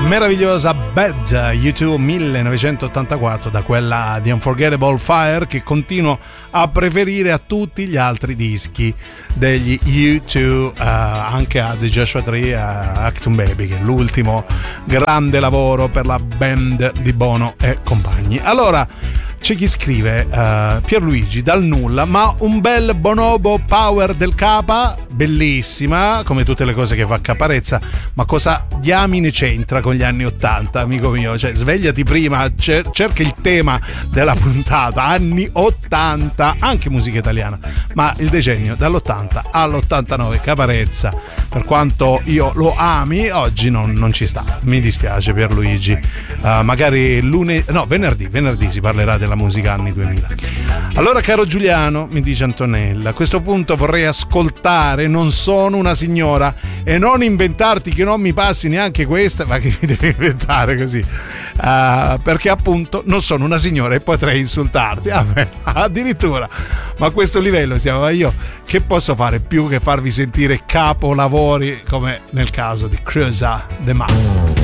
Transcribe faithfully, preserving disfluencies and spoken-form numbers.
Meravigliosa Bad U due millenovecentottantaquattro, da quella di Unforgettable Fire, che continuo a preferire a tutti gli altri dischi degli U due, uh, anche a The Joshua Tree, a Achtung Baby, che è l'ultimo grande lavoro per la band di Bono e compagni. Allora, c'è chi scrive uh, Pierluigi dal nulla, ma un bel bonobo power del Capa, bellissima come tutte le cose che fa Caparezza, ma cosa diamine c'entra con gli anni ottanta, amico mio? Cioè, svegliati prima, cer- cerca il tema della puntata, anni ottanta, anche musica italiana, ma il decennio dall'ottanta all'ottantanove. Caparezza, per quanto io lo ami, oggi non, non ci sta, mi dispiace Pierluigi. Uh, magari lunedì, no, venerdì, venerdì si parlerà della musica anni duemila. Allora, caro Giuliano, mi dice Antonella, a questo punto vorrei ascoltare Non sono una signora e non inventarti che non mi passi neanche questa, ma che mi devi inventare così? Uh, perché appunto non sono una signora e potrei insultarti. Ah, beh, addirittura, ma a questo livello siamo io. Che posso fare più che farvi sentire capolavori come nel caso di Cruza the Man?